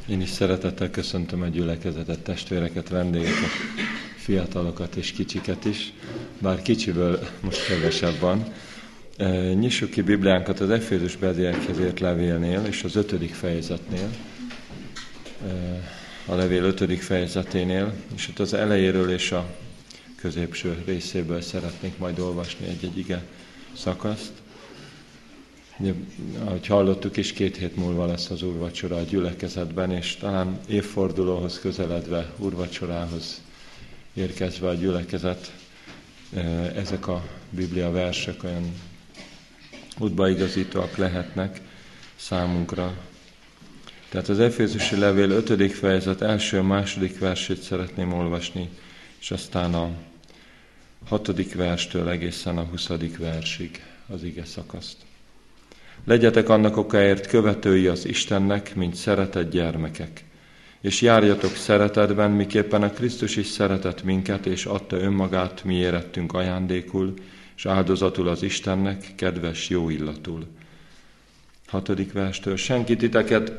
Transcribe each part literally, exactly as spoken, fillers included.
Én is szeretettel köszöntöm a gyülekezetet, testvéreket, vendégeket, fiatalokat és kicsiket is, bár kicsiből most kevesebb van. Nyissuk ki Bibliánkat az Efézus beliekhez írt levélnél és az ötödik fejezetnél, a levél ötödik fejezeténél, és ott az elejéről és a középső részéből szeretnék majd olvasni egy-egy ige szakaszt. Ugye, ahogy hallottuk is, két hét múlva lesz az úrvacsora a gyülekezetben, és talán évfordulóhoz közeledve, úrvacsorához érkezve a gyülekezet, ezek a Biblia versek olyan útbaigazítóak lehetnek számunkra. Tehát az Efézusi levél ötödik fejezet első, második versét szeretném olvasni, és aztán a hatodik verstől egészen a huszadik versig az ige szakaszt. Legyetek annak okáért követői az Istennek, mint szeretett gyermekek, és járjatok szeretetben, miképpen a Krisztus is szeretett minket, és adta önmagát mi érettünk ajándékul, és áldozatul az Istennek, kedves, jó illatul. Hatodik verstől. Senki titeket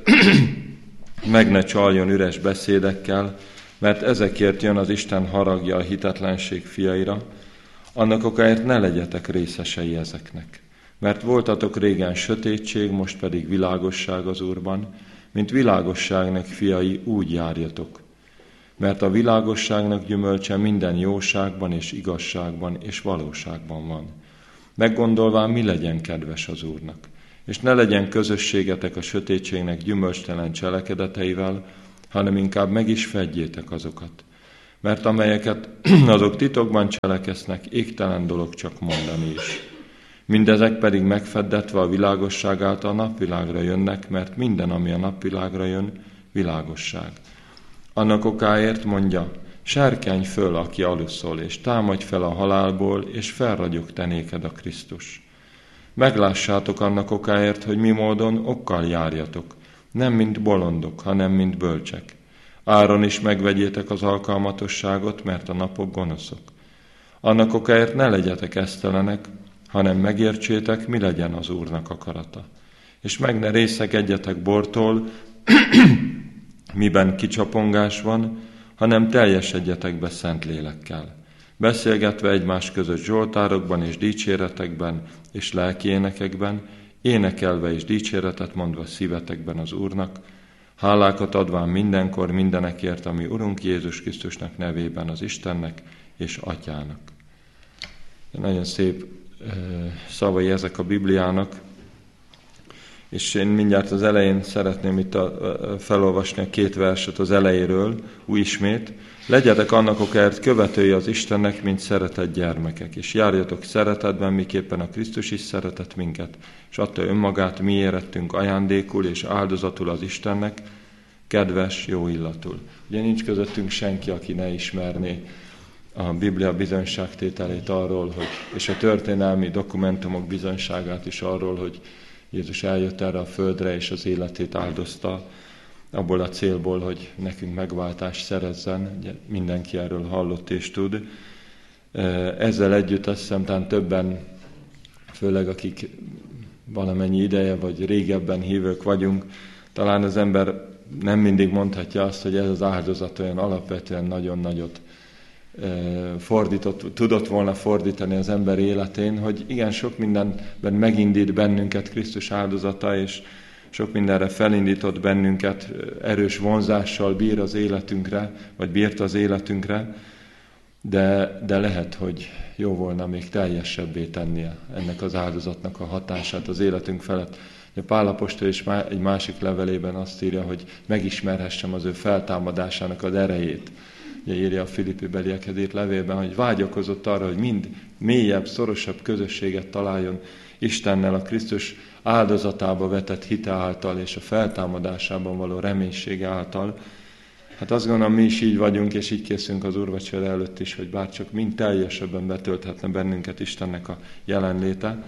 meg ne csaljon üres beszédekkel, mert ezekért jön az Isten haragja a hitetlenség fiaira, annak okáért ne legyetek részesei ezeknek. Mert voltatok régen sötétség, most pedig világosság az Úrban, mint világosságnak fiai, úgy járjatok. Mert a világosságnak gyümölcse minden jóságban és igazságban és valóságban van. Meggondolván, mi legyen kedves az Úrnak. És ne legyen közösségetek a sötétségnek gyümölcstelen cselekedeteivel, hanem inkább meg is fedjétek azokat. Mert amelyeket azok titokban cselekesznek, égtelen dolog csak mondani is. Mindezek pedig megfeddetve a világosság által napvilágra jönnek, mert minden, ami a napvilágra jön, világosság. Annak okáért mondja, serkenj föl, aki aluszol, és támadj fel a halálból, és felragyog te néked a Krisztus. Meglássátok annak okáért, hogy mi módon okkal járjatok, nem mint bolondok, hanem mint bölcsek. Áron is megvegyétek az alkalmatosságot, mert a napok gonoszok. Annak okáért ne legyetek esztelenek, hanem megértsétek, mi legyen az Úrnak akarata. És meg ne részegedjetek bortól, miben kicsapongás van, hanem teljesedjetek be szent lélekkel. Beszélgetve egymás között zsoltárokban és dicséretekben és lelki énekekben, énekelve és dicséretet mondva szívetekben az Úrnak, hálákat adván mindenkor mindenekért, ami Urunk Jézus Krisztusnak nevében az Istennek és Atyának. Nagyon szép szavai ezek a Bibliának, és én mindjárt az elején szeretném itt a, a, felolvasni a két verset az elejéről, új ismét. Legyetek annak okáért követői az Istennek, mint szeretett gyermekek, és járjatok szeretetben, miképpen a Krisztus is szeretett minket, és adta önmagát mi érettünk ajándékul és áldozatul az Istennek, kedves, jó illatul. Ugye nincs közöttünk senki, aki ne ismerné a Biblia bizonyságtételét arról, hogy, és a történelmi dokumentumok bizonyságát is arról, hogy Jézus eljött erre a földre, és az életét áldozta abból a célból, hogy nekünk megváltást szerezzen. Ugye mindenki erről hallott és tud. Ezzel együtt azt hiszem, talán többen, főleg akik valamennyi ideje, vagy régebben hívők vagyunk, talán az ember nem mindig mondhatja azt, hogy ez az áldozat olyan alapvetően nagyon nagyot fordított, tudott volna fordítani az ember életén, hogy igen, sok mindenben megindít bennünket Krisztus áldozata, és sok mindenre felindított bennünket, erős vonzással bír az életünkre, vagy bírt az életünkre, de, de lehet, hogy jó volna még teljesebbé tennie ennek az áldozatnak a hatását az életünk felett. Pál apostol is egy másik levelében azt írja, hogy megismerhessem az ő feltámadásának az erejét. Ugye írja a Filippi beliekhez írt levélben, hogy vágyakozott arra, hogy mind mélyebb, szorosabb közösséget találjon Istennel a Krisztus áldozatába vetett hite által és a feltámadásában való reménysége által. Hát azt gondolom, mi is így vagyunk, és így készülünk az úrvacsora előtt is, hogy bárcsak mind teljesebben betölthetne bennünket Istennek a jelenléte,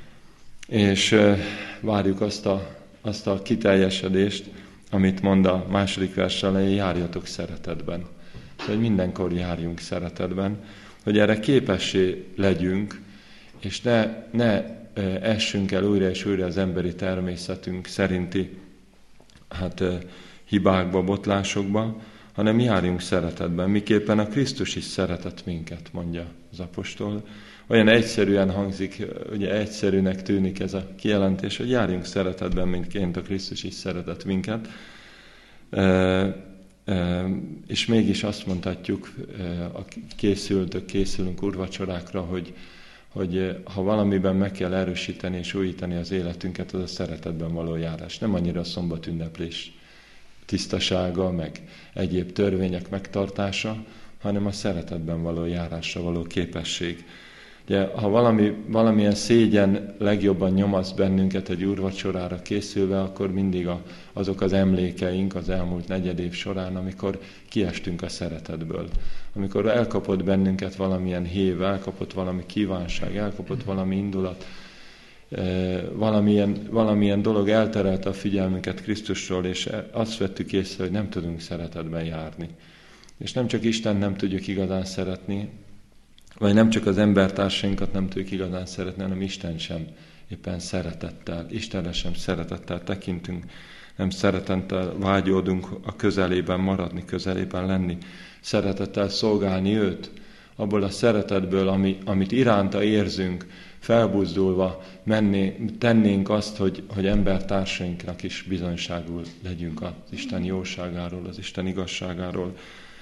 és várjuk azt a, azt a kiteljesedést, amit mond a második vers elején, járjatok szeretetben. Szóval, hogy mindenkor járjunk szeretetben, hogy erre képessé legyünk, és ne, ne essünk el újra és újra az emberi természetünk szerinti hát, hibákba, botlásokba, hanem járjunk szeretetben, miképpen a Krisztus is szeretett minket, mondja az apostol. Olyan egyszerűen hangzik, ugye egyszerűnek tűnik ez a kijelentés, hogy járjunk szeretetben, mintként a Krisztus is szeretett minket. E, e, és mégis azt mondhatjuk, a készültök, készülünk úrvacsorákra, hogy, hogy ha valamiben meg kell erősíteni és újítani az életünket, az a szeretetben való járás. Nem annyira a szombatünneplés tisztasága, meg egyéb törvények megtartása, hanem a szeretetben való járásra való képesség. Ugye, ha valami, valamilyen szégyen legjobban nyomaszt bennünket egy úrvacsorára készülve, akkor mindig a, azok az emlékeink az elmúlt negyed év során, amikor kiestünk a szeretetből. Amikor elkapott bennünket valamilyen hév, elkapott valami kívánság, elkapott valami indulat, Valamilyen, valamilyen dolog elterelte a figyelmünket Krisztusról, és azt vettük észre, hogy nem tudunk szeretetben járni. És nem csak Isten nem tudjuk igazán szeretni, vagy nem csak az embertársainkat nem tudjuk igazán szeretni, hanem Isten sem éppen szeretettel, Istenre sem szeretettel tekintünk, nem szeretettel vágyódunk a közelében maradni, közelében lenni, szeretettel szolgálni őt, abból a szeretetből, ami, amit iránta érzünk, felbuzdulva menni, tennénk azt, hogy, hogy embertársainknak is bizonyságul legyünk az Isten jóságáról, az Isten igazságáról.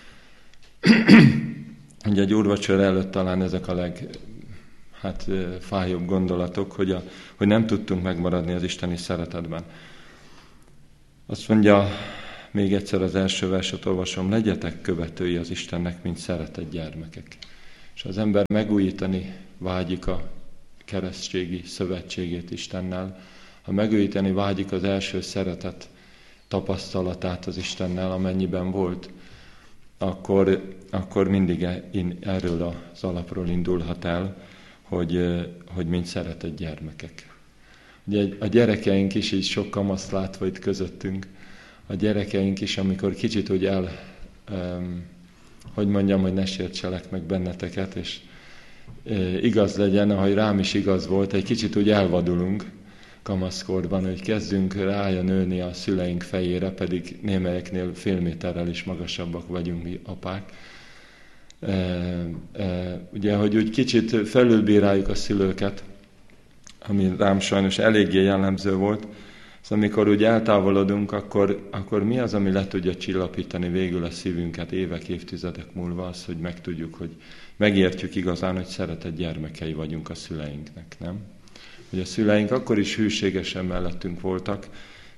Ugye egy úrvacsora előtt talán ezek a leg hát, fájóbb gondolatok, hogy, a, hogy nem tudtunk megmaradni az isteni szeretetben. Azt mondja, még egyszer az első verset olvasom, legyetek követői az Istennek, mint szeretett gyermekek. És az ember megújítani vágyik a keresztségi szövetségét Istennel, ha megújítani vágyik az első szeretet tapasztalatát az Istennel, amennyiben volt, akkor, akkor mindig erről az alapról indulhat el, hogy, hogy mint szeretett gyermekek. Ugye a gyerekeink is így sok kamaszt látva itt közöttünk, a gyerekeink is, amikor kicsit úgy el, um, hogy mondjam, hogy ne sértselek meg benneteket, és e, igaz legyen, ahogy rám is igaz volt, egy kicsit úgy elvadulunk kamaszkorban, hogy kezdünk rája nőni a szüleink fejére, pedig némelyeknél fél méterrel is magasabbak vagyunk mi apák. E, e, ugye, hogy úgy kicsit felülbíráljuk a szülőket, ami rám sajnos eléggé jellemző volt. Szóval amikor úgy eltávolodunk, akkor, akkor mi az, ami le tudja csillapítani végül a szívünket évek, évtizedek múlva, az, hogy megtudjuk, hogy megértjük igazán, hogy szeretett gyermekei vagyunk a szüleinknek, nem? Hogy a szüleink akkor is hűségesen mellettünk voltak,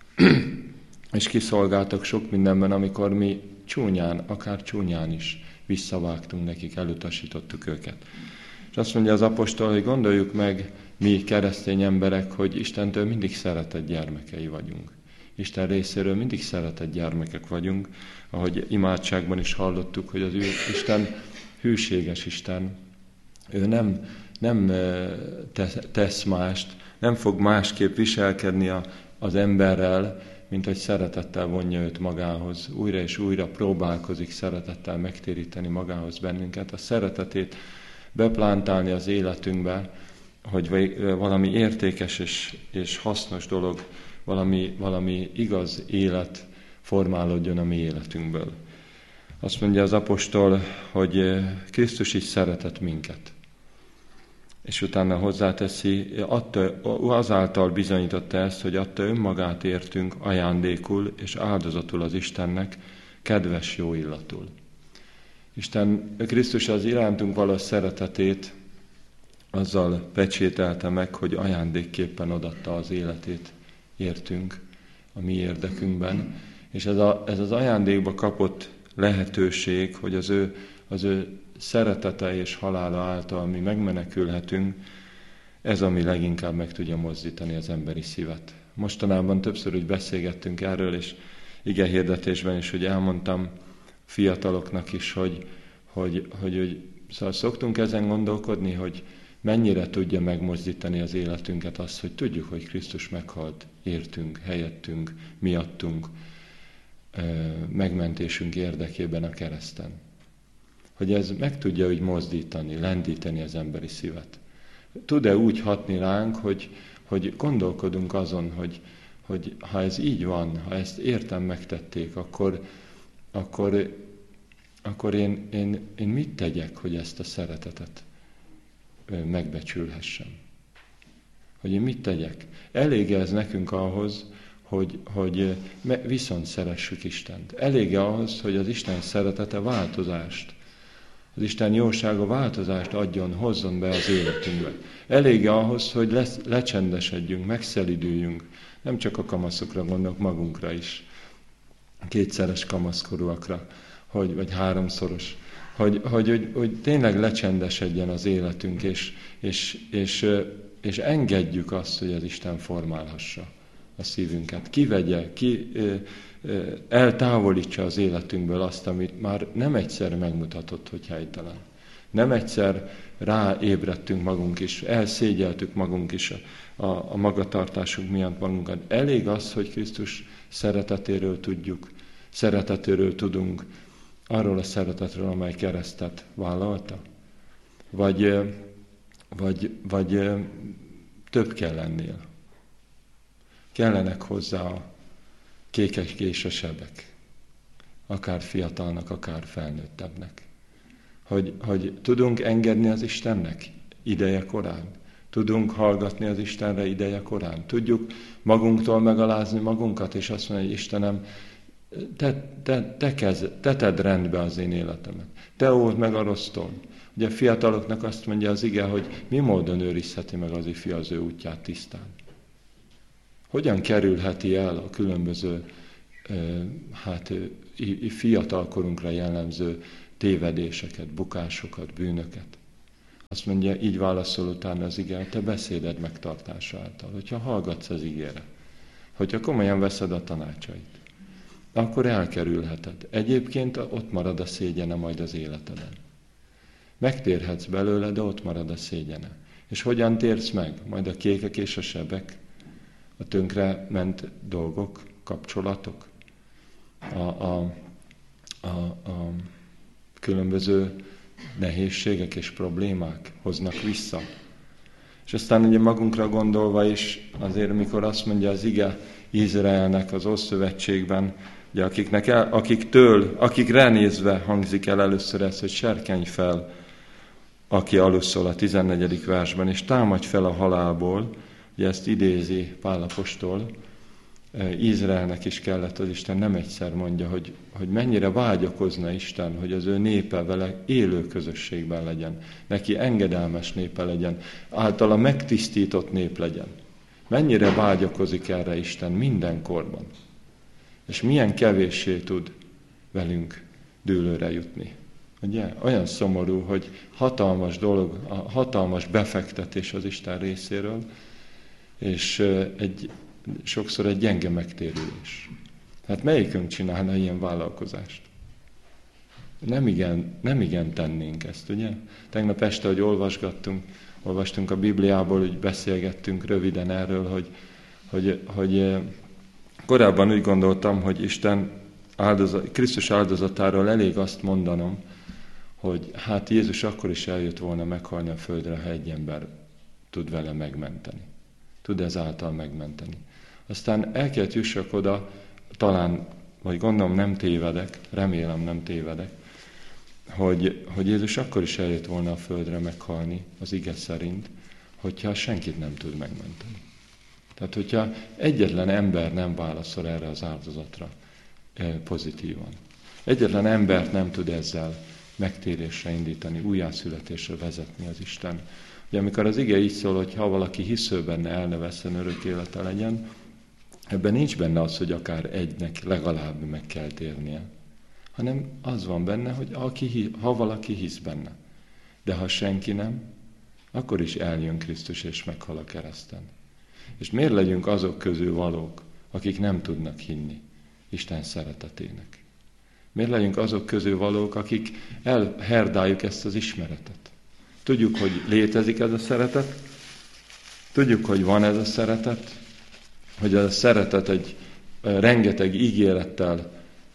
és kiszolgáltak sok mindenben, amikor mi csúnyán, akár csúnyán is visszavágtunk nekik, elutasítottuk őket. És azt mondja az apostol, hogy gondoljuk meg, mi keresztény emberek, hogy Istentől mindig szeretett gyermekei vagyunk. Isten részéről mindig szeretett gyermekek vagyunk, ahogy imádságban is hallottuk, hogy az ő Isten hűséges Isten. Ő nem, nem tesz mást, nem fog másképp viselkedni az emberrel, mint hogy szeretettel vonja őt magához. Újra és újra próbálkozik szeretettel megtéríteni magához bennünket. A szeretetét beplántálni az életünkbe, hogy valami értékes és, és hasznos dolog, valami, valami igaz élet formálódjon a mi életünkből. Azt mondja az apostol, hogy Krisztus is szeretett minket. És utána hozzáteszi, adta, azáltal bizonyította ezt, hogy adta önmagát értünk ajándékul és áldozatul az Istennek, kedves jó illatul. Isten, Krisztus az irántunk való szeretetét azzal pecsételte meg, hogy ajándékképpen adatta az életét értünk a mi érdekünkben. És ez, a, ez az ajándékba kapott lehetőség, hogy az ő, az ő szeretete és halála által mi megmenekülhetünk, ez, ami leginkább meg tudja mozdítani az emberi szívet. Mostanában többször úgy beszélgettünk erről, és igehirdetésben is, hogy elmondtam fiataloknak is, hogy, hogy, hogy, hogy szóval szoktunk ezen gondolkodni, hogy mennyire tudja megmozdítani az életünket az, hogy tudjuk, hogy Krisztus meghalt értünk, helyettünk, miattunk, megmentésünk érdekében a kereszten. Hogy ez meg tudja úgy mozdítani, lendíteni az emberi szívet. Tud-e úgy hatni ránk, hogy, hogy gondolkodunk azon, hogy, hogy ha ez így van, ha ezt értem megtették, akkor, akkor, akkor én, én, én mit tegyek, hogy ezt a szeretetet megbecsülhessem? Hogy én mit tegyek? Elég ez nekünk ahhoz, hogy, hogy viszont szeressük Istent. Elég ahhoz, hogy az Isten szeretete változást, az Isten jósága változást adjon, hozzon be az életünkbe. Elég ahhoz, hogy lesz, lecsendesedjünk, megszelidüljünk. Nem csak a kamaszokra gondolok, magunkra is. Kétszeres kamaszkorúakra, hogy, vagy háromszoros. Hogy, hogy, hogy, hogy tényleg lecsendesedjen az életünk, és, és, és, és engedjük azt, hogy az Isten formálhassa a szívünket. Kivegye, ki eltávolítsa az életünkből azt, amit már nem egyszer megmutatott, hogy helytelen. Nem egyszer ráébredtünk magunk is, elszégyeltük magunk is a, a magatartásunk miatt magunkat. Elég az, hogy Krisztus szeretetéről tudjuk, szeretetéről tudunk, arról a szeretetről, amely keresztet vállalta? Vagy, vagy, vagy több kell ennél? Kellenek hozzá a kékek és a sebek, akár fiatalnak, akár felnőttebbnek. Hogy, hogy tudunk engedni az Istennek ideje korán? Tudunk hallgatni az Istenre ideje korán? Tudjuk magunktól megalázni magunkat, és azt mondani, hogy Istenem, te, te, te, kez, te tedd rendbe az én életemet. Te óvd meg a rossztól. Ugye a fiataloknak azt mondja az ige, hogy mi módon őrizheti meg az ifjú az ő útját tisztán. Hogyan kerülheti el a különböző hát, fiatalkorunkra jellemző tévedéseket, bukásokat, bűnöket? Azt mondja, így válaszol utána az ige, te beszéded megtartása által, hogyha hallgatsz az igére, hogyha komolyan veszed a tanácsait, akkor elkerülheted. Egyébként ott marad a szégyene majd az életeden. Megtérhetsz belőle, de ott marad a szégyene. És hogyan térsz meg? Majd a kékek és a sebek, a tönkre ment dolgok, kapcsolatok, a, a, a, a különböző nehézségek és problémák hoznak vissza. És aztán ugye magunkra gondolva is, azért mikor azt mondja az ige Izraelnek az Ószövetségben, ugye akiknek el, akiktől, akikre nézve hangzik el először ez, hogy serkenj fel, aki alusszol a tizennegyedik versben, és támadj fel a halálból, ugye ezt idézi Pál apostol, Izraelnek is kellett, az Isten nem egyszer mondja, hogy, hogy mennyire vágyakozna Isten, hogy az ő népe vele élő közösségben legyen, neki engedelmes népe legyen, általa megtisztított nép legyen. Mennyire vágyakozik erre Isten mindenkorban. És milyen kevéssé tud velünk dűlőre jutni. Ugye? Olyan szomorú, hogy hatalmas dolog, a hatalmas befektetés az Isten részéről, és egy, sokszor egy gyenge megtérülés. Hát melyikünk csinálna ilyen vállalkozást? Nem igen, nem igen tennénk ezt, ugye? Tegnap este, hogy olvasgattunk, olvastunk a Bibliából, hogy beszélgettünk röviden erről, hogy, hogy, hogy korábban úgy gondoltam, hogy Isten áldozat, Krisztus áldozatáról elég azt mondanom, hogy hát Jézus akkor is eljött volna meghalni a földre, ha egy ember tud vele megmenteni. Tud ezáltal megmenteni. Aztán el kellett jussak oda, talán, vagy gondolom nem tévedek, remélem nem tévedek, hogy, hogy Jézus akkor is eljött volna a földre meghalni, az ige szerint, hogyha senkit nem tud megmenteni. Tehát, hogyha egyetlen ember nem válaszol erre az áldozatra pozitívan. Egyetlen embert nem tud ezzel megtérésre indítani, újjászületésre vezetni az Isten. Ugye amikor az ige így szól, hogy ha valaki hisző benne, el ne vesszen, örök élete legyen, ebben nincs benne az, hogy akár egynek legalább meg kell térnie, hanem az van benne, hogy aki, ha valaki hisz benne. De ha senki nem, akkor is eljön Krisztus és meghal a kereszten. És miért legyünk azok közül valók, akik nem tudnak hinni Isten szeretetének? Miért legyünk azok közül valók, akik elherdáljuk ezt az ismeretet? Tudjuk, hogy létezik ez a szeretet, tudjuk, hogy van ez a szeretet, hogy ez a szeretet egy rengeteg ígérettel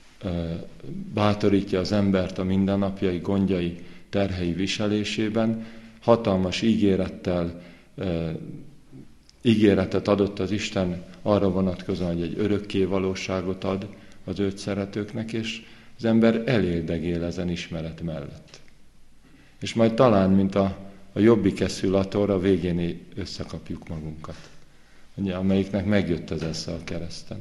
bátorítja az embert a mindennapjai, gondjai, terhei viselésében, hatalmas ígérettel, ígéretet adott az Isten arra vonatkozóan, hogy egy örökké valóságot ad az őt szeretőknek, és az ember elérdegél ezen ismeret mellett. És majd talán, mint a, a jobbik eszülator, a végén összekapjuk magunkat, ugye, amelyiknek megjött az esze a kereszten.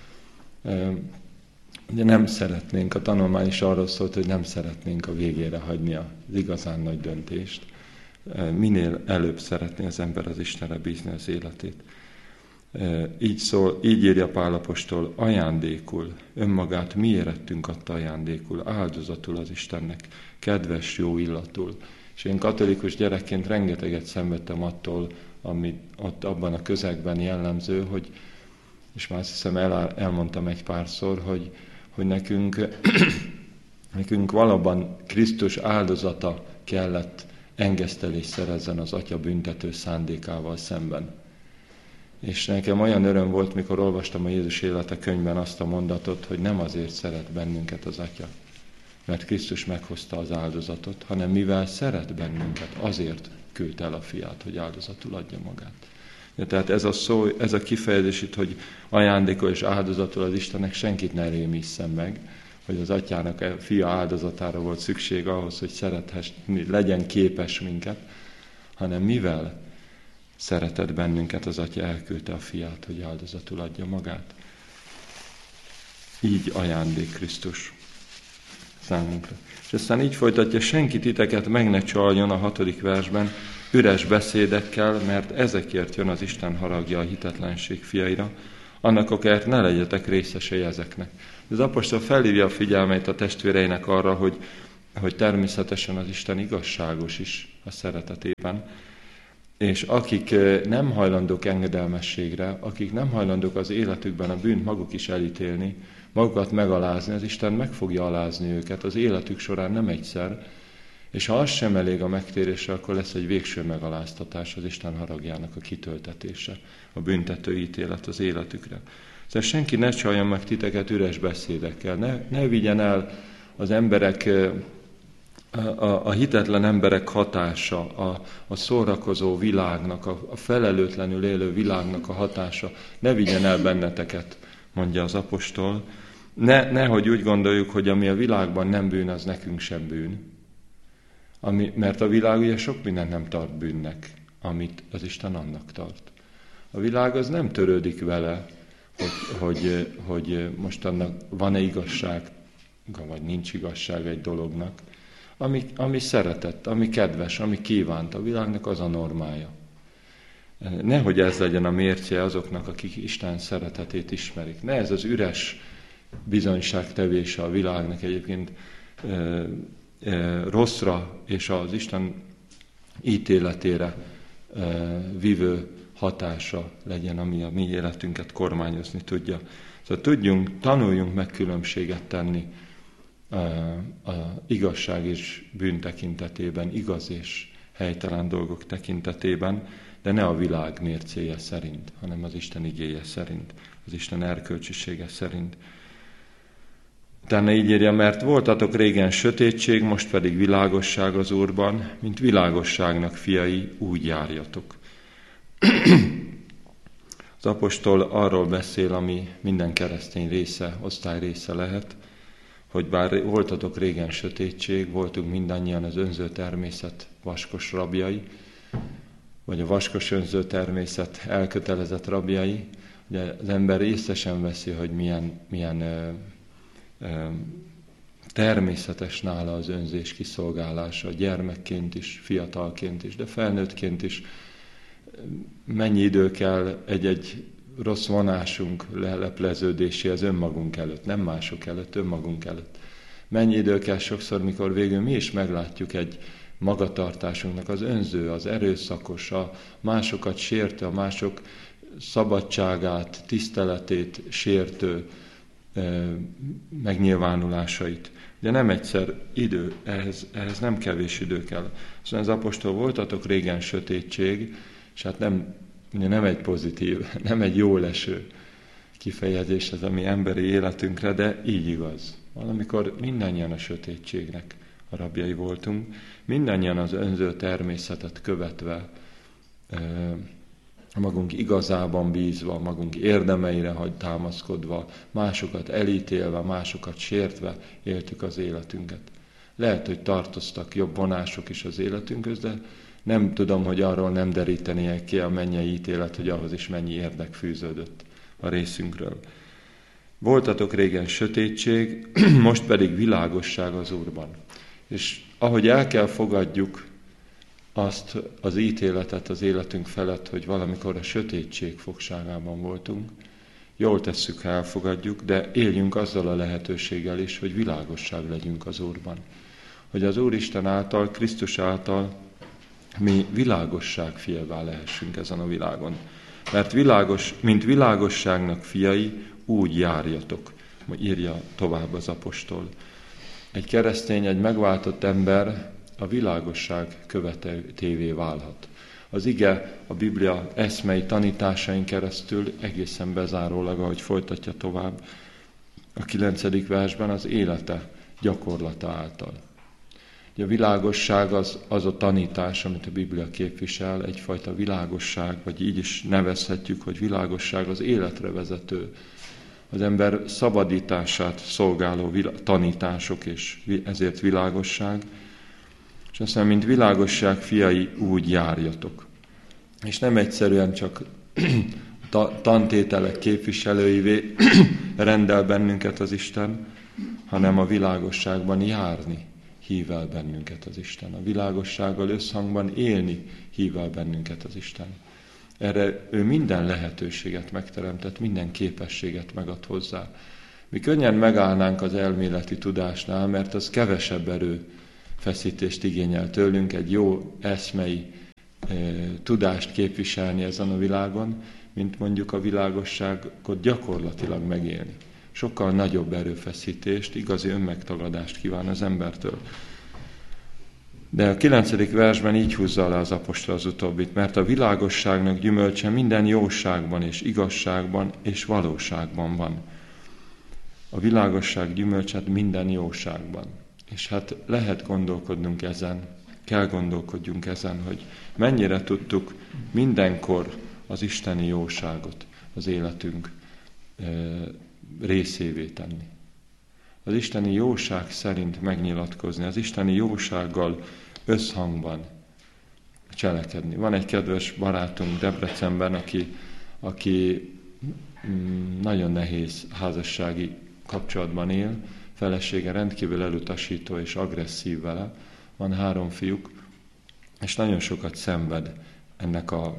Ugye nem szeretnénk, a tanulmány is arról szólt, hogy nem szeretnénk a végére hagyni az igazán nagy döntést. Minél előbb szeretné az ember az Istenre bízni az életét. Így szól, így írja Pál apostol, ajándékul, önmagát mi érettünk adta ajándékul, áldozatul az Istennek, kedves, jó illatul. És én katolikus gyerekként rengeteget szenvedtem attól, ami ott abban a közegben jellemző, hogy, és már azt hiszem el, elmondtam egy párszor, hogy, hogy nekünk, nekünk valóban Krisztus áldozata kellett engesztelést szerezzen az Atya büntető szándékával szemben. És nekem olyan öröm volt, mikor olvastam a Jézus élete könyvben azt a mondatot, hogy nem azért szeret bennünket az Atya, mert Krisztus meghozta az áldozatot, hanem mivel szeret bennünket, azért küldte el a fiát, hogy áldozatul adja magát. Ja, tehát ez a szó, ez a kifejezés itt, hogy ajándékol és áldozatul az Istennek, senkit ne rémisszen meg, hogy az Atyának a fia áldozatára volt szükség ahhoz, hogy szerethess, legyen képes minket, hanem mivel szeretett bennünket, az Atya elküldte a fiát, hogy áldozatul adja magát. Így ajándék Krisztus számunkra. És aztán így folytatja, senki titeket meg ne csaljon a hatodik versben üres beszédekkel, mert ezekért jön az Isten haragja a hitetlenség fiaira, annak okáért ne legyetek részesei ezeknek. Az apostol felhívja a figyelmét a testvéreinek arra, hogy, hogy természetesen az Isten igazságos is a szeretetében, és akik nem hajlandók engedelmességre, akik nem hajlandók az életükben a bűnt maguk is elítélni, magukat megalázni, az Isten meg fogja alázni őket az életük során nem egyszer, és ha az sem elég a megtérésre, akkor lesz egy végső megaláztatás, az Isten haragjának a kitöltetése, a büntető ítélet az életükre. Szóval senki ne csaljon meg titeket üres beszédekkel, ne, ne vigyen el az emberek, a, a, a hitetlen emberek hatása, a, a szórakozó világnak, a, a felelőtlenül élő világnak a hatása, ne vigyen el benneteket, mondja az apostol. Ne, nehogy úgy gondoljuk, hogy ami a világban nem bűn, az nekünk sem bűn. Ami, mert a világ ugye sok mindent nem tart bűnnek, amit az Isten annak tart. A világ az nem törődik vele, hogy, hogy, hogy most annak van-e igazság, vagy nincs igazság egy dolognak. Ami, ami szeretett, ami kedves, ami kívánt, a világnak az a normája. Nehogy ez legyen a mércje azoknak, akik Isten szeretetét ismerik. Ne ez az üres bizonyságtevése a világnak egyébként e, e, rosszra és az Isten ítéletére e, vívő hatása legyen, ami a mi életünket kormányozni tudja. Szóval tudjunk, tanuljunk meg különbséget tenni a, a igazság és bűn tekintetében, igaz és helytelen dolgok tekintetében, de ne a világ mércéje szerint, hanem az Isten igéje szerint, az Isten erkölcsisége szerint. Utána így írja, mert voltatok régen sötétség, most pedig világosság az Úrban, mint világosságnak fiai, úgy járjatok. Az apostol arról beszél, ami minden keresztény része, osztály része lehet, hogy bár voltatok régen sötétség, voltunk mindannyian az önző természet vaskos rabjai, vagy a vaskos önző természet elkötelezett rabjai. Ugye az ember észre sem veszi, hogy milyen, milyen ö, ö, természetes nála az önzés kiszolgálása, gyermekként is, fiatalként is, de felnőttként is. Mennyi idő kell egy-egy rossz vonásunk lelepleződéséhez önmagunk előtt, nem mások előtt, önmagunk előtt. Mennyi idő kell sokszor, mikor végül mi is meglátjuk egy magatartásunknak az önző, az erőszakos, a másokat sértő, a mások szabadságát, tiszteletét sértő e, megnyilvánulásait. De nem egyszer idő, ehhez, ehhez nem kevés idő kell. Szóval az apostol voltatok régen sötétség, és hát nem, nem egy pozitív, nem egy jó leső kifejezés ez a mi emberi életünkre, de így igaz. Valamikor mindannyian a sötétségnek a rabjai voltunk, mindannyian az önző természetet követve ö, magunk igazában bízva, magunk érdemeire hagy támaszkodva, másokat elítélve, másokat sértve éltük az életünket. Lehet, hogy tartoztak jobb vonások is az életünkhöz, de nem tudom, hogy arról nem derítenie ki a mennyei ítélet, hogy ahhoz is mennyi érdek fűződött a részünkről. Voltatok régen sötétség, most pedig világosság az Úrban. És ahogy el kell fogadjuk azt az ítéletet az életünk felett, hogy valamikor a sötétség fogságában voltunk, jól tesszük, ha elfogadjuk, de éljünk azzal a lehetőséggel is, hogy világosság legyünk az Úrban. Hogy az Úristen által, Krisztus által mi világosság fiává lehessünk ezen a világon. Mert világos, mint világosságnak fiai, úgy járjatok, írja tovább az apostol. Egy keresztény, egy megváltott ember a világosság követővé válhat. Az ige, a Biblia eszmei tanításain keresztül egészen bezárólag, ahogy folytatja tovább a kilencedik versben, az élete gyakorlata által. A világosság az, az a tanítás, amit a Biblia képvisel, egyfajta világosság, vagy így is nevezhetjük, hogy világosság az életre vezető, az ember szabadítását szolgáló tanítások, és ezért világosság. És azt mondja, mint világosság fiai, úgy járjatok. És nem egyszerűen csak tantételek képviselőivé rendel bennünket az Isten, hanem a világosságban járni hív el bennünket az Isten. A világossággal összhangban élni hív el bennünket az Isten. Erre ő minden lehetőséget megteremtett, minden képességet megad hozzá. Mi könnyen megállnánk az elméleti tudásnál, mert az kevesebb erőfeszítést igényel tőlünk, egy jó eszmei e, tudást képviselni ezen a világon, mint mondjuk a világosságot gyakorlatilag megélni. Sokkal nagyobb erőfeszítést, igazi önmegtagadást kíván az embertől. De a kilencedik versben így húzza le az apostol az utóbbit, mert a világosságnak gyümölcse minden jóságban és igazságban és valóságban van. A világosság gyümölcse minden jóságban. És hát lehet gondolkodnunk ezen, kell gondolkodjunk ezen, hogy mennyire tudtuk mindenkor az isteni jóságot az életünk részévé tenni. Az isteni jóság szerint megnyilatkozni, az isteni jósággal összhangban cselekedni. Van egy kedves barátunk Debrecenben, aki, aki nagyon nehéz házassági kapcsolatban él, felesége rendkívül elutasító és agresszív vele, van három fiúk, és nagyon sokat szenved ennek a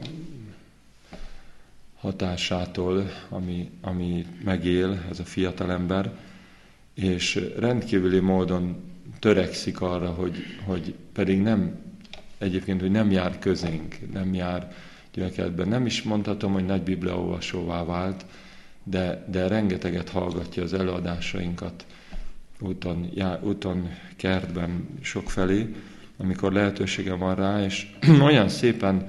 hatásától, ami, ami megél ez a fiatalember, és rendkívüli módon törekszik arra, hogy, hogy pedig nem, egyébként, hogy nem jár közénk, nem jár gyülekezetben. Nem is mondhatom, hogy nagy bibliaolvasóvá vált, de, de rengeteget hallgatja az előadásainkat úton, já, úton kertben sokfelé, amikor lehetősége van rá, és olyan szépen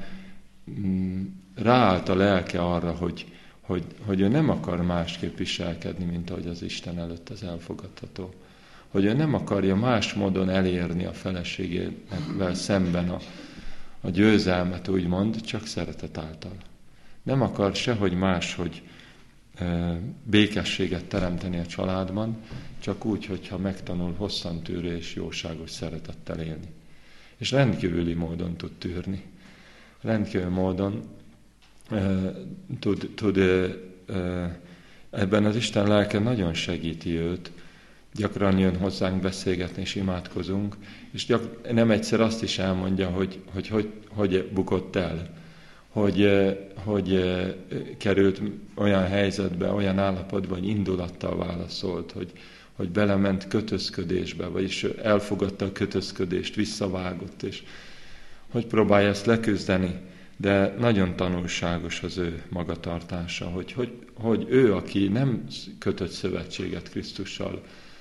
ráállt a lelke arra, hogy, hogy, hogy ő nem akar másképp viselkedni, mint ahogy az Isten előtt az elfogadható. Hogy ő nem akarja más módon elérni a feleségével szemben a, a győzelmet, úgymond, csak szeretet által. Nem akar sehogy máshogy e, békességet teremteni a családban, csak úgy, hogyha megtanul hosszantűrő és jóságos szeretettel élni. És rendkívüli módon tud tűrni. Rendkívüli módon e, tud, tud e, e, ebben az Isten lelke nagyon segíti őt. Gyakran jön hozzánk beszélgetni, és imádkozunk, és gyak, nem egyszer azt is elmondja, hogy hogy, hogy, hogy bukott el, hogy, hogy került olyan helyzetbe, olyan állapotba, hogy indulattal válaszolt, hogy, hogy belement kötözködésbe, vagyis elfogadta a kötözködést, visszavágott, és hogy próbálja ezt leküzdeni, de nagyon tanulságos az ő magatartása, hogy, hogy, hogy ő, aki nem kötött szövetséget Krisztussal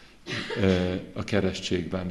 a keresztségben,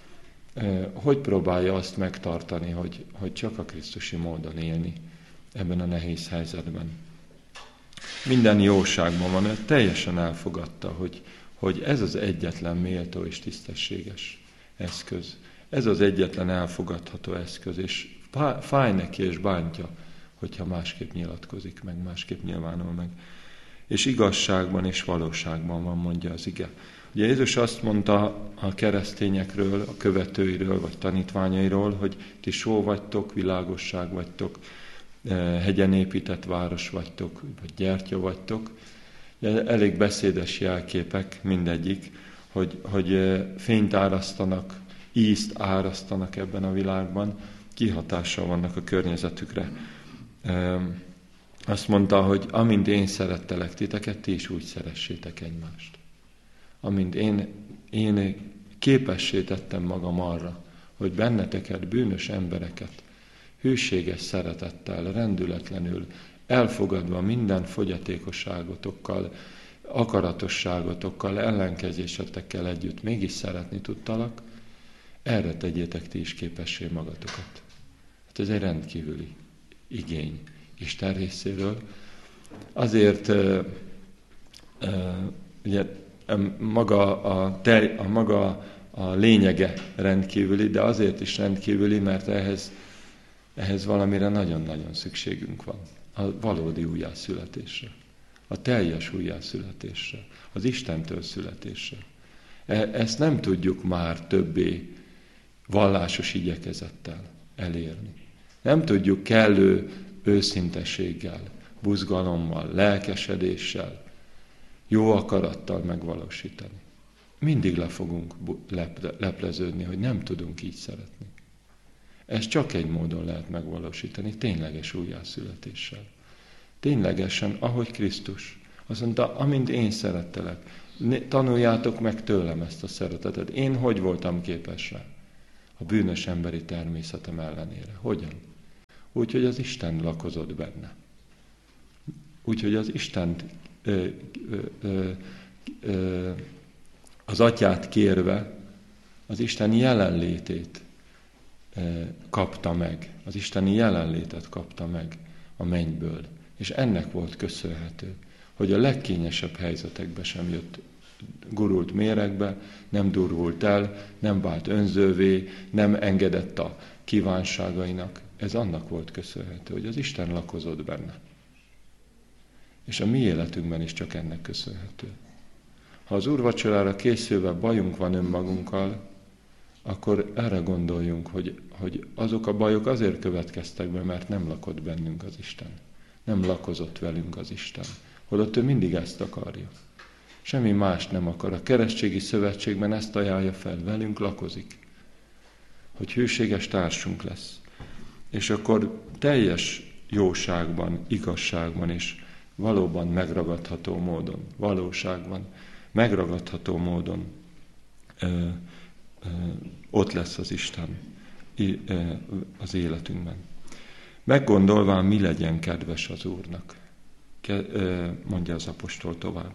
hogy próbálja azt megtartani, hogy, hogy csak a krisztusi módon élni ebben a nehéz helyzetben. Minden jóságban van, ő teljesen elfogadta, hogy, hogy ez az egyetlen méltó és tisztességes eszköz. Ez az egyetlen elfogadható eszköz, és fáj neki és bántja, hogyha másképp nyilatkozik meg, másképp nyilvánul meg. És igazságban és valóságban van, mondja az ige. Ugye Jézus azt mondta a keresztényekről, a követőiről, vagy tanítványairól, hogy ti só vagytok, világosság vagytok, hegyen épített város vagytok, vagy gyertya vagytok. Elég beszédes jelképek mindegyik, hogy, hogy fényt árasztanak, ízt árasztanak ebben a világban, kihatással vannak a környezetükre. Azt mondta, hogy amint én szerettelek titeket, ti is úgy szeressétek egymást. Amint én, én képessé tettem magam arra, hogy benneteket, bűnös embereket, hűséges szeretettel, rendületlenül, elfogadva minden fogyatékosságotokkal, akaratosságotokkal, ellenkezésetekkel együtt mégis szeretni tudtalak, erre tegyétek ti is képessé magatokat. Hát ez egy rendkívüli igény Isten részéről. Azért uh, uh, ugye, maga a, tej, a maga a lényege rendkívüli, de azért is rendkívüli, mert ehhez, ehhez valamire nagyon-nagyon szükségünk van. A valódi újjászületésre. A teljes újjászületésre. Az Istentől születésre. E, ezt nem tudjuk már többé vallásos igyekezettel elérni. Nem tudjuk kellő őszintességgel, buzgalommal, lelkesedéssel, jó akarattal megvalósítani. Mindig le fogunk lepleződni, hogy nem tudunk így szeretni. Ez csak egy módon lehet megvalósítani, tényleges újjászületéssel. Ténylegesen, ahogy Krisztus. Azt mondta, amint én szerettelek, tanuljátok meg tőlem ezt a szeretetet. Én hogy voltam képes rá? A bűnös emberi természetem ellenére. Hogyan? Úgy, hogy az Isten lakozott benne. Úgy, hogy az Isten ö, ö, ö, ö, az Atyát kérve az Isten jelenlétét ö, kapta meg. Az isteni jelenlétet kapta meg a mennyből. És ennek volt köszönhető, hogy a legkényesebb helyzetekbe sem jött, gurult méregbe, nem durvult el, nem vált önzővé, nem engedett a kívánságainak. Ez annak volt köszönhető, hogy az Isten lakozott benne. És a mi életünkben is csak ennek köszönhető. Ha az úrvacsorára készülve bajunk van önmagunkkal, akkor erre gondoljunk, hogy, hogy azok a bajok azért következtek be, mert nem lakott bennünk az Isten. Nem lakozott velünk az Isten. Holott ő mindig ezt akarja. Semmi mást nem akar. A keresztségi szövetségben ezt ajánlja fel. Velünk lakozik. Hogy hűséges társunk lesz. És akkor teljes jóságban, igazságban és valóban megragadható módon, valóságban, megragadható módon ö, ö, ott lesz az Isten ö, az életünkben. Meggondolván, mi legyen kedves az Úrnak, mondja az apostol tovább.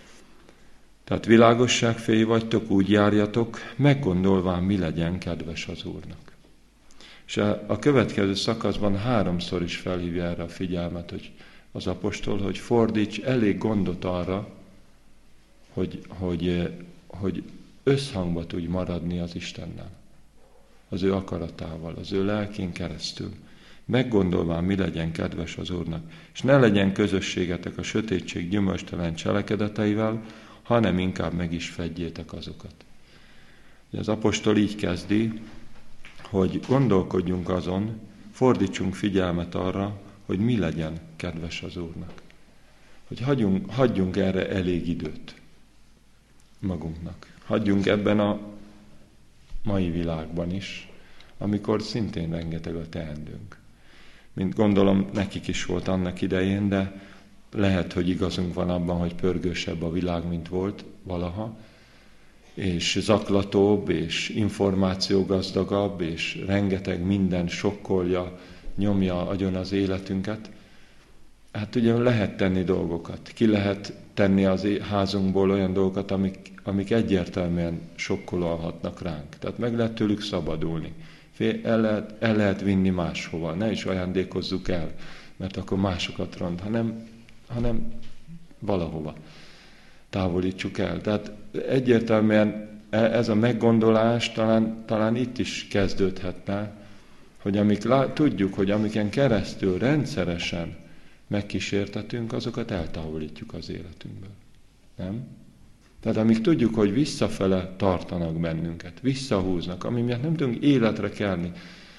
Tehát világosságféi vagytok, úgy járjatok, meggondolván, mi legyen kedves az Úrnak. És a következő szakaszban háromszor is felhívja erre a figyelmet, hogy az apostol, hogy fordíts elég gondot arra, hogy, hogy, hogy összhangba tudj maradni az Istennel, az ő akaratával, az ő lelkén keresztül. Meggondolván, mi legyen kedves az Úrnak, és ne legyen közösségetek a sötétség gyümölcstelen cselekedeteivel, hanem inkább meg is fedjétek azokat. Az apostol így kezdi, hogy gondolkodjunk azon, fordítsunk figyelmet arra, hogy mi legyen kedves az Úrnak. Hogy hagyjunk, hagyjunk erre elég időt magunknak. Hagyjunk ebben a mai világban is, amikor szintén rengeteg a teendőnk. Mint gondolom, nekik is volt annak idején, de lehet, hogy igazunk van abban, hogy pörgősebb a világ, mint volt valaha, és zaklatóbb, és információgazdagabb, és rengeteg minden sokkolja, nyomja agyon az életünket. Hát ugye lehet tenni dolgokat. Ki lehet tenni az házunkból olyan dolgokat, amik, amik egyértelműen sokkolhatnak ránk. Tehát meg lehet tőlük szabadulni. El lehet, el lehet vinni máshova. Ne is ajándékozzuk el, mert akkor másokat ront, hanem, hanem valahova távolítsuk el. Tehát egyértelműen ez a meggondolás talán, talán itt is kezdődhetne, hogy amik lá- tudjuk, hogy amiken keresztül rendszeresen megkísértetünk, azokat eltávolítjuk az életünkből. Nem? Tehát amik tudjuk, hogy visszafele tartanak bennünket, visszahúznak, ami miatt nem tudunk életre kelni,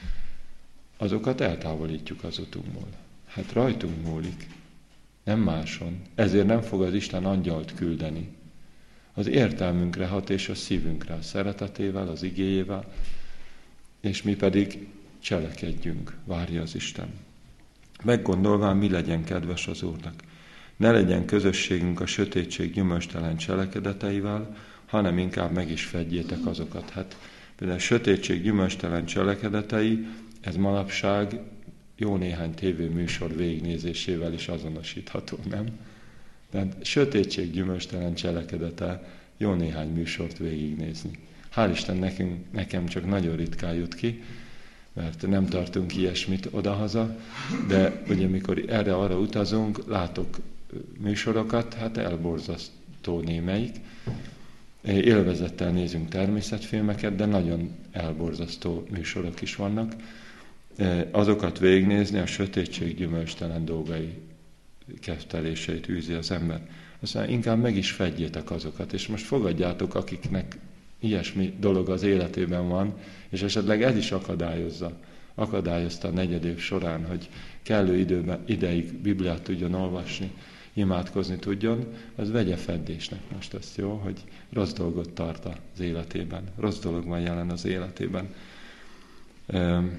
azokat eltávolítjuk az utunkból. Hát rajtunk múlik, nem máson. Ezért nem fog az Isten angyalt küldeni. Az értelmünkre hat és a szívünkre, a szeretetével, az igéjével, és mi pedig cselekedjünk, várja az Isten. Meggondolván, mi legyen kedves az Úrnak. Ne legyen közösségünk a sötétség gyümölcstelen cselekedeteivel, hanem inkább meg is fedjétek azokat. Hát például a sötétség gyümölcstelen cselekedetei, ez manapság jó néhány tévéműsor végignézésével is azonosítható, nem? Tehát sötétség gyümölcstelen cselekedete, jó néhány műsort végignézni. Hál' Isten nekünk, nekem csak nagyon ritkán jut ki, mert nem tartunk ilyesmit odahaza, de ugye mikor erre-arra utazunk, látok műsorokat, hát elborzasztó némelyik. Élvezettel nézünk természetfilmeket, de nagyon elborzasztó műsorok is vannak. Azokat végignézni, a sötétség gyümölcstelen dolgai ketteléseit űzi az ember. Aztán inkább meg is fedjétek azokat, és most fogadjátok, akiknek ilyesmi dolog az életében van, és esetleg ez is akadályozza, akadályozta a negyedév során, hogy kellő időben, ideig Bibliát tudjon olvasni, imádkozni tudjon, az vegye feddésnek most ezt, jó, hogy rossz dolgot tart az életében, rossz dolog van jelen az életében. Üm,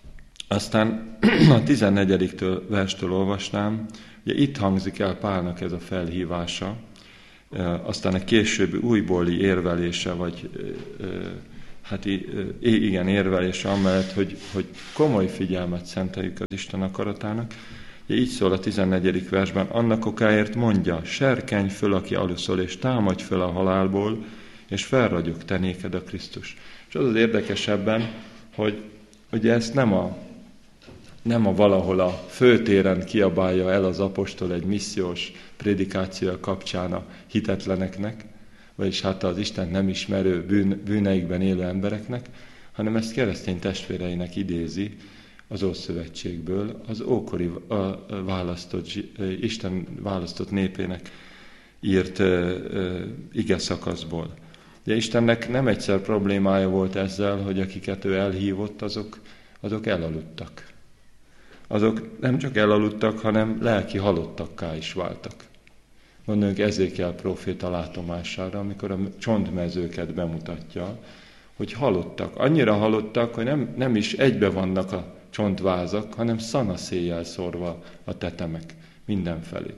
aztán a tizennegyedik verstől olvasnám, ugye itt hangzik el Pálnak ez a felhívása, aztán a későbbi újbóli érvelése, vagy hát igen, érvelése amellett, hogy, hogy komoly figyelmet szenteljük az Isten akaratának. Így szól a tizennegyedik versben, annak okáért mondja, serkenj föl, aki aluszol, és támadj föl a halálból, és felragyog te néked a Krisztus. És az az érdekesebben, hogy ugye ezt nem a, nem a valahol a főtéren kiabálja el az apostol egy missziós prédikáció kapcsán a hitetleneknek, vagyis hát az Istent nem ismerő bűn, bűneikben élő embereknek, hanem ezt keresztény testvéreinek idézi az Ószövetségből, az ókori a, a választott, Isten választott népének írt uh, ige szakaszból. De Istennek nem egyszer problémája volt ezzel, hogy akiket ő elhívott, azok, azok elaludtak. Azok nem csak elaludtak, hanem lelki halottakká is váltak. Gondoljunk Ezékiel próféta látomására, amikor a csontmezőket bemutatja, hogy halottak. Annyira halottak, hogy nem, nem is egybe vannak a csontvázak, hanem szanaszéjjel szórva a tetemek mindenfelé.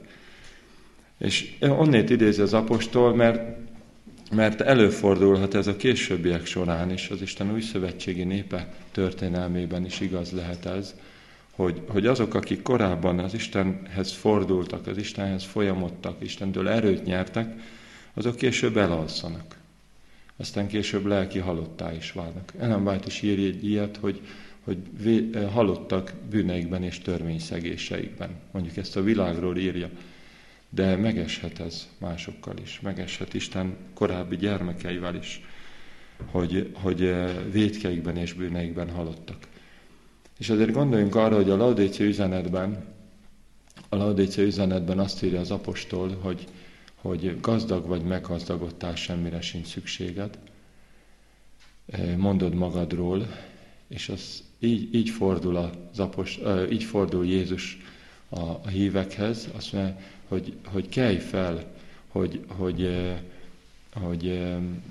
És onnét idézi az apostol, mert, mert előfordulhat ez a későbbiek során is, az Isten újszövetségi népe történelmében is igaz lehet ez, hogy, hogy azok, akik korábban az Istenhez fordultak, az Istenhez folyamodtak, Istentől erőt nyertek, azok később elalszanak. Aztán később lelki halottá is válnak. Ellen White is írja egy ilyet, hogy, hogy halottak bűneikben és törvényszegéseikben. Mondjuk ezt a világról írja. De megeshet ez másokkal is. Megeshet Isten korábbi gyermekeivel is, hogy, hogy vétkeikben és bűneikben halottak. És azért gondoljunk arra, hogy a Laodicea üzenetben, a Laodicea üzenetben azt írja az apostol, hogy, hogy gazdag vagy meggazdagodtál, semmire sincs szükséged. Mondod magadról, és az így, így, fordul az apostol, így fordul Jézus a, a hívekhez, azt mondja, hogy, hogy kelj fel, hogy, hogy, hogy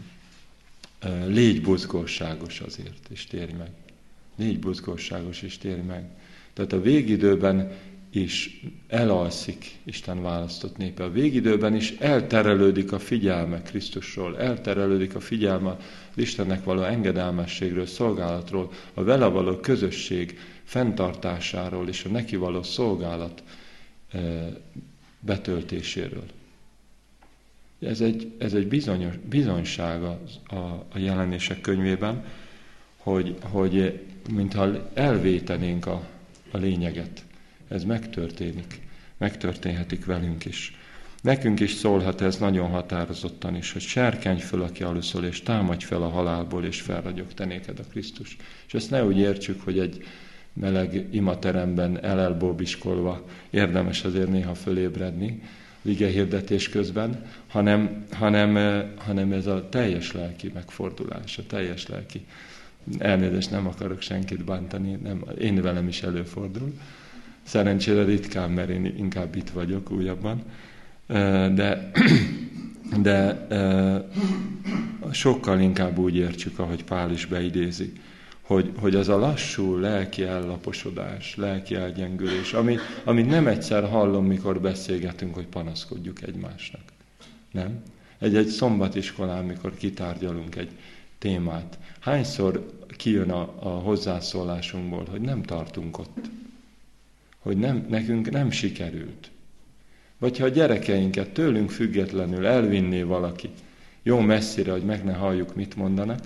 légy buzgóságos azért, és térj meg. Légy buzgóságos, és térj meg. Tehát a végidőben is elalszik Isten választott népe. A végidőben is elterelődik a figyelme Krisztusról, elterelődik a figyelme az Istennek való engedelmességről, szolgálatról, a vele való közösség fenntartásáról és a neki való szolgálat betöltéséről. Ez egy, ez egy bizonyos, bizonyság a, a jelenések könyvében, hogy, hogy mintha elvétenénk a, a lényeget. Ez megtörténik. Megtörténhetik velünk is. Nekünk is szólhat ez nagyon határozottan is, hogy serkenj föl, aki aluszol, és támadj fel a halálból, és felragyog te néked a Krisztus. És ezt ne úgy értsük, hogy egy meleg imateremben elelbóbiskolva érdemes azért néha fölébredni, ige hirdetés közben, hanem, hanem, hanem ez a teljes lelki megfordulás, a teljes lelki. Elnézést, nem akarok senkit bántani, nem, én velem is előfordul. Szerencsére ritkán, mert én inkább itt vagyok újabban. De, de sokkal inkább úgy értsük, ahogy Pál is beidézi, hogy, hogy az a lassú lelki ellaposodás, lelki elgyengülés, amit, amit nem egyszer hallom, mikor beszélgetünk, hogy panaszkodjuk egymásnak. Nem? Egy-egy szombatiskolán, mikor kitárgyalunk egy témát, hányszor kijön a, a hozzászólásunkból, hogy nem tartunk ott, hogy nem, nekünk nem sikerült. Vagy ha a gyerekeinket tőlünk függetlenül elvinné valaki jó messzire, hogy meg ne halljuk, mit mondanak,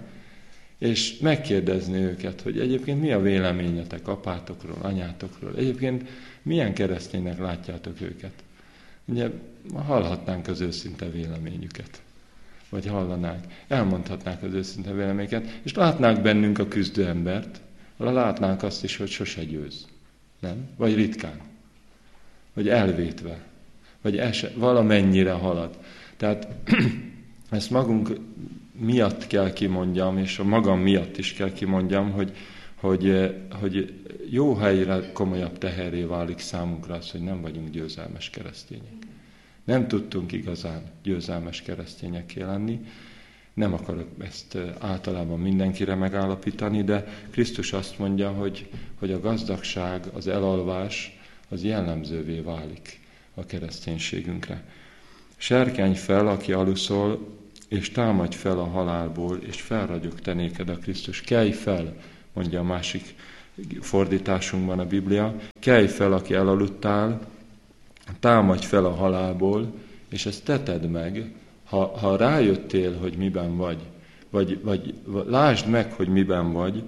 és megkérdezni őket, hogy egyébként mi a véleményetek apátokról, anyátokról, egyébként milyen kereszténynek látjátok őket. Ugye hallhatnánk az őszinte véleményüket, vagy hallanák, elmondhatnák az őszinte véleményeket, és látnák bennünk a küzdő embert, látnánk azt is, hogy sose győz, nem? Vagy ritkán, vagy elvétve, vagy eset, valamennyire halad. Tehát ezt magunk miatt kell kimondjam, és a magam miatt is kell kimondjam, hogy, hogy, hogy jó helyre komolyabb teherré válik számunkra az, hogy nem vagyunk győzelmes keresztények. Nem tudtunk igazán győzelmes keresztényekké lenni. Nem akarok ezt általában mindenkire megállapítani, de Krisztus azt mondja, hogy, hogy a gazdagság, az elalvás, az jellemzővé válik a kereszténységünkre. Serkenj fel, aki aluszol, és támadj fel a halálból, és felragyog te néked a Krisztus. Kelj fel, mondja a másik fordításunkban a Biblia. Kelj fel, aki elaludtál, támadj fel a halálból, és ezt te tedd meg, ha, ha rájöttél, hogy miben vagy, vagy, vagy lásd meg, hogy miben vagy,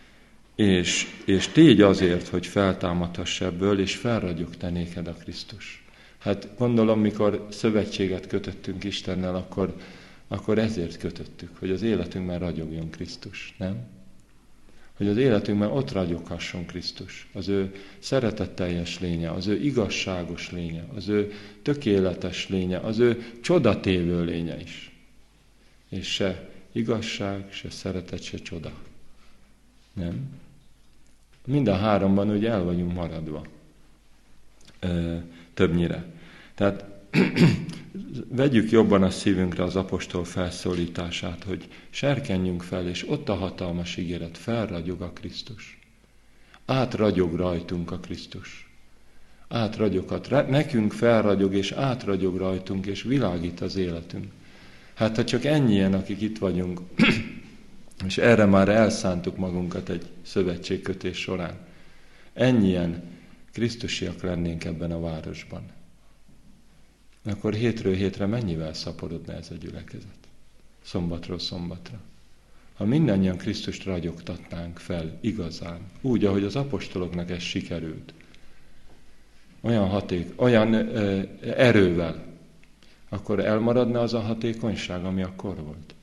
és, és tégy azért, hogy feltámadhass ebből, és felragyog te néked a Krisztus. Hát gondolom, mikor szövetséget kötöttünk Istennel, akkor, akkor ezért kötöttük, hogy az életünkben ragyogjon Krisztus, nem? Hogy az életünkben ott ragyoghasson Krisztus, az ő szeretetteljes lénye, az ő igazságos lénye, az ő tökéletes lénye, az ő csodatévő lénye is. És se igazság, se szeretet, se csoda. Nem? Mind a háromban ugye el vagyunk maradva. Ö, többnyire. Tehát vegyük jobban a szívünkre az apostol felszólítását, hogy serkenjünk fel, és ott a hatalmas ígéret, felragyog a Krisztus. Átragyog rajtunk a Krisztus. Átragyoghat. Nekünk felragyog, és átragyog rajtunk, és világít az életünk. Hát ha csak ennyien, akik itt vagyunk, és erre már elszántuk magunkat egy szövetségkötés során, ennyien krisztusiak lennénk ebben a városban, akkor hétről hétre mennyivel szaporodna ez a gyülekezet? Szombatról szombatra. Ha mindannyian Krisztust ragyogtatnánk fel igazán, úgy, ahogy az apostoloknak ez sikerült, olyan, haték, olyan ö, erővel, akkor elmaradna az a hatékonyság, ami akkor volt?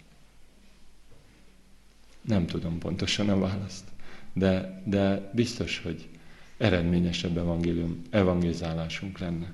Nem tudom pontosan a választ, de, de biztos, hogy eredményesebb evangélium, evangelizálásunk lenne.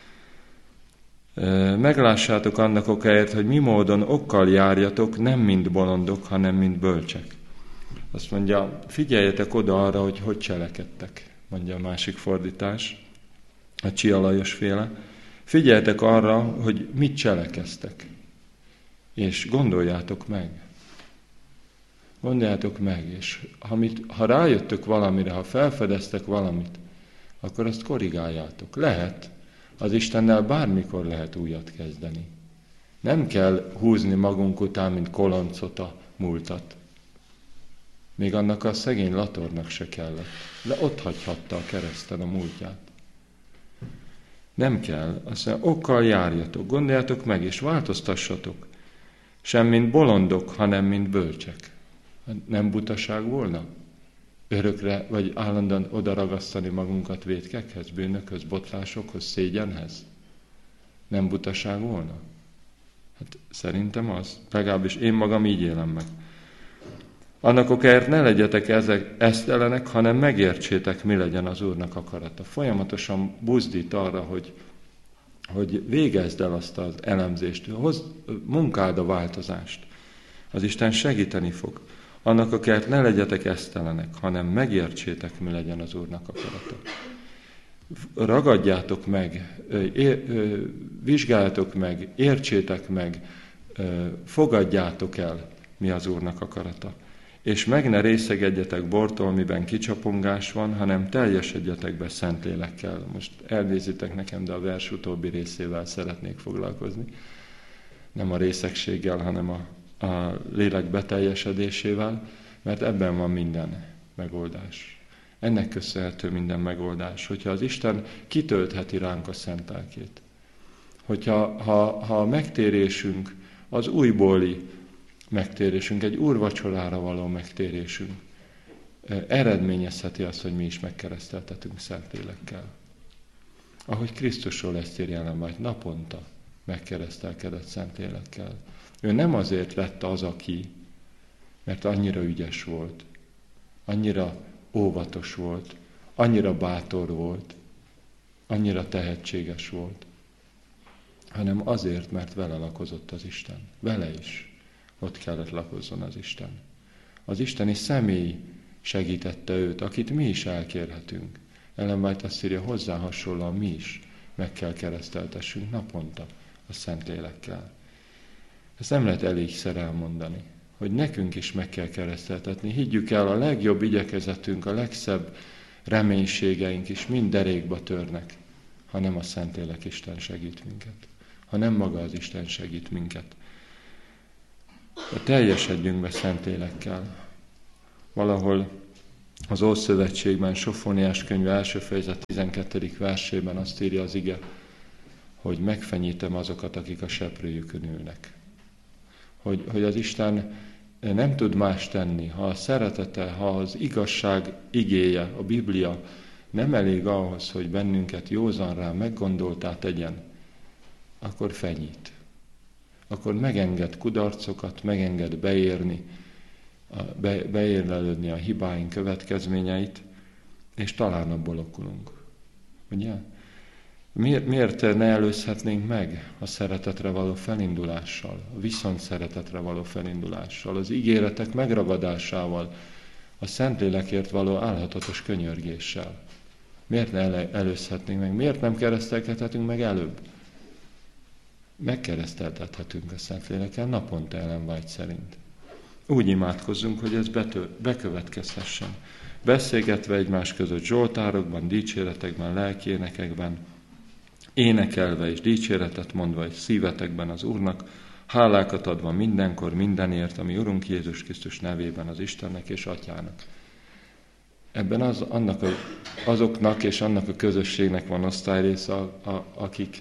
Meglássátok annak okáért, hogy mi módon okkal járjatok, nem mint bolondok, hanem mint bölcsek. Azt mondja, figyeljetek oda arra, hogy hogy cselekedtek, mondja a másik fordítás, a Csia Lajos féle. Figyeljetek arra, hogy mit cselekeztek, és gondoljátok meg. Gondoljátok meg, és ha, mit, ha rájöttök valamire, ha felfedeztek valamit, akkor azt korrigáljátok. Lehet, az Istennel bármikor lehet újat kezdeni. Nem kell húzni magunk után, mint koloncot a múltat. Még annak a szegény latornak se kellett. De ott hagyhatta a kereszten a múltját. Nem kell. Azt mondja, okkal járjatok, gondoljátok meg, és változtassatok. Sem mint bolondok, hanem mint bölcsek. Nem butaság volna? Örökre, vagy állandóan odaragasztani magunkat vétkekhez, bűnökhöz, botlásokhoz, szégyenhez? Nem butaság volna? Hát szerintem az. Legalábbis én magam így élem meg. Annak okáért ne legyetek ezek esztelenek, hanem megértsétek, mi legyen az Úrnak akarata. Folyamatosan buzdít arra, hogy, hogy végezd el azt az elemzést, hozz, munkáld a változást. Az Isten segíteni fog. Annak okáért ne legyetek esztelenek, hanem megértsétek, mi legyen az Úrnak akarata. Ragadjátok meg, vizsgáljátok meg, értsétek meg, fogadjátok el, mi az Úrnak akarata. És meg ne részegedjetek bortól, miben kicsapongás van, hanem teljesedjetek be Szentlélekkel. Most elnézitek nekem, de a vers utóbbi részével szeretnék foglalkozni. Nem a részegséggel, hanem a, a lélek beteljesedésével, mert ebben van minden megoldás. Ennek köszönhető minden megoldás, hogyha az Isten kitöltheti ránk a szent lelkét. Hogyha ha, ha a megtérésünk, az újbóli megtérésünk, egy úrvacsorára való megtérésünk eredményezheti azt, hogy mi is megkereszteltetünk Szentlélekkel. Ahogy Krisztusról ezt írja Ellen White, naponta megkeresztelkedett Szentlélekkel. Ő nem azért lett az, aki, mert annyira ügyes volt, annyira óvatos volt, annyira bátor volt, annyira tehetséges volt, hanem azért, mert vele lakozott az Isten. Vele is ott kellett lakozzon az Isten. Az isteni személy segítette őt, akit mi is elkérhetünk. Ellen White azt írja, hozzá hasonlóan mi is meg kell kereszteltessünk naponta a Szentlélekkel. Ezt nem lehet elégszer elmondani, hogy nekünk is meg kell kereszteltetni. Higgyük el, a legjobb igyekezetünk, a legszebb reménységeink is mind derékba törnek, ha nem a Szentlélek Isten segít minket, ha nem maga az Isten segít minket. De teljesedjünk be Szentlélekkel. Valahol az Ószövetségben, Sofóniás könyve első fejezet tizenkettedik versében azt írja az ige, hogy megfenyítem azokat, akik a seprőjükön ülnek. Hogy, hogy az Isten nem tud más tenni, ha a szeretete, ha az igazság igéje, a Biblia nem elég ahhoz, hogy bennünket józanrá, meggondoltá tegyen, akkor fenyít. Akkor megenged kudarcokat, megenged beérni, be, beérlelődni a hibáink következményeit, és talán abból okulunk. Ugye? Miért, miért ne előzhetnénk meg a szeretetre való felindulással, a viszont szeretetre való felindulással, az ígéretek megragadásával, a Szentlélekért való álhatatos könyörgéssel? Miért ne előzhetnénk meg? Miért nem keresztelkedhetünk meg előbb? Megkereszteltethetünk a Szentlélekkel naponta Ellen White szerint. Úgy imádkozzunk, hogy ez betö- bekövetkezhessen. Beszélgetve egymás között zsoltárokban, dicséretekben, lelkiénekekben, énekelve és dicséretet mondva egy szívetekben az Úrnak, hálákat adva mindenkor, mindenért, ami Urunk Jézus Krisztus nevében az Istennek és Atyának. Ebben az, annak a, azoknak és annak a közösségnek van osztályrésze, a, a, akik,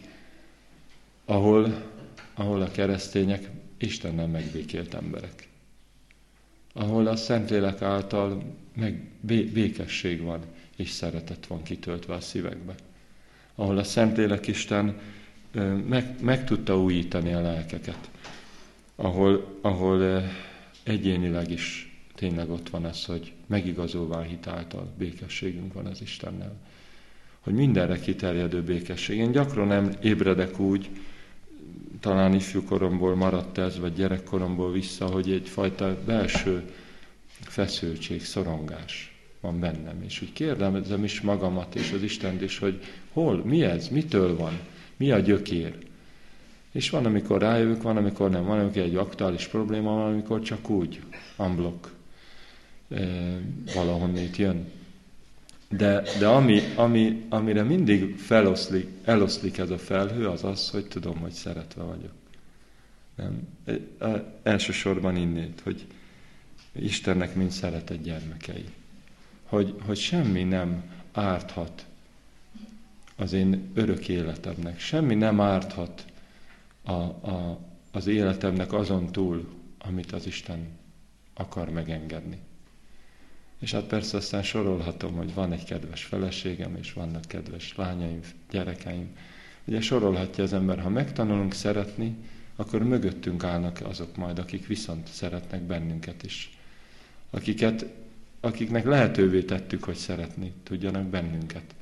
ahol, ahol a keresztények Istennel megbékélt emberek. Ahol a Szentlélek által meg békesség van, és szeretet van kitöltve a szívekbe. Ahol a Szentlélek Isten meg, meg tudta újítani a lelkeket. Ahol, ahol egyénileg is tényleg ott van ez, hogy megigazolva a hit által békességünk van az Istennel. Hogy mindenre kiterjedő békesség. Én gyakran nem ébredek úgy, talán ifjúkoromból maradt ez, vagy gyerekkoromból vissza, hogy egyfajta belső feszültség, szorongás van bennem. És úgy kérdezem is magamat és az Istent is, hogy hol, mi ez, mitől van, mi a gyökér. És van, amikor rájövök, van, amikor nem, van, amikor egy aktuális probléma, van, amikor csak úgy, unblock, e, valahonnét jön. De, de ami, ami, amire mindig feloszlik, eloszlik ez a felhő, az az, hogy tudom, hogy szeretve vagyok. Nem? Elsősorban innét, hogy Istennek mind szeretett gyermekei. Hogy, hogy semmi nem árthat az én örök életemnek. Semmi nem árthat a, a, az életemnek azon túl, amit az Isten akar megengedni. És hát persze aztán sorolhatom, hogy van egy kedves feleségem, és vannak kedves lányaim, gyerekeim, Ugye sorolhatja az ember, ha megtanulunk szeretni, akkor mögöttünk állnak azok majd, akik viszont szeretnek bennünket is. Akiket, akiknek lehetővé tettük, hogy szeretni tudjanak bennünket.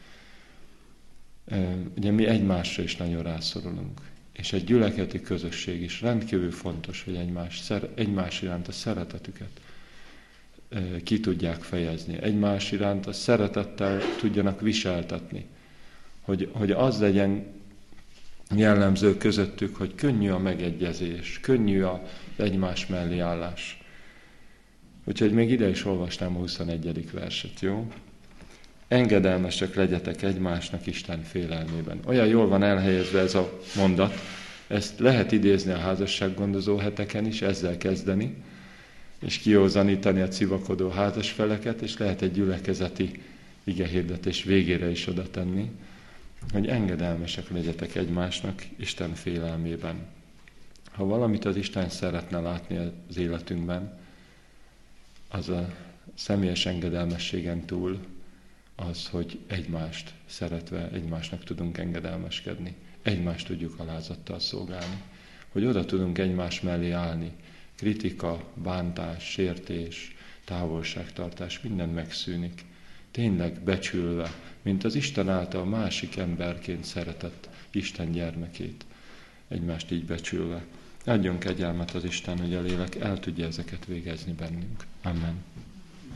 Ugye mi egymásra is nagyon rászorulunk. És egy gyülekezeti közösség is rendkívül fontos, hogy egymás, egymás iránt a szeretetüket ki tudják fejezni. Egymás iránt a szeretettel tudjanak viseltetni. Hogy, hogy az legyen jellemző közöttük, hogy könnyű a megegyezés, könnyű az egymás mellé állás. Úgyhogy még ide is olvasnám a huszonegyedik verset, jó? Engedelmesek legyetek egymásnak Isten félelmében. Olyan jól van elhelyezve ez a mondat, ezt lehet idézni a házassággondozó heteken is, ezzel kezdeni, és kiózanítani a civakodó házasfeleket, és lehet egy gyülekezeti igehirdetés végére is oda tenni, hogy engedelmesek legyetek egymásnak Isten félelmében. Ha valamit az Isten szeretne látni az életünkben, az a személyes engedelmességen túl az, hogy egymást szeretve, egymásnak tudunk engedelmeskedni. Egymást tudjuk alázattal szolgálni. Hogy oda tudunk egymás mellé állni. Kritika, bántás, sértés, távolságtartás, minden megszűnik. Tényleg becsülve, mint az Isten által másik emberként szeretett Isten gyermekét. Egymást így becsülve. Adjon kegyelmet az Isten, hogy a lélek el tudja ezeket végezni bennünk. Amen.